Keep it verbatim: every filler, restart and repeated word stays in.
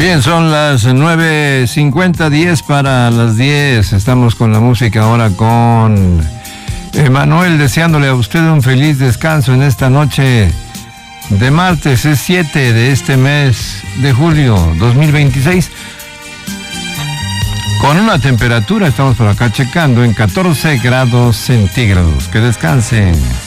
Bien, son las nueve cincuenta, diez para las diez. Estamos con la música ahora con Emanuel, deseándole a usted un feliz descanso en esta noche de martes, es siete de este mes de julio dos mil veintiséis. Con una temperatura, estamos por acá checando, en catorce grados centígrados. Que descansen.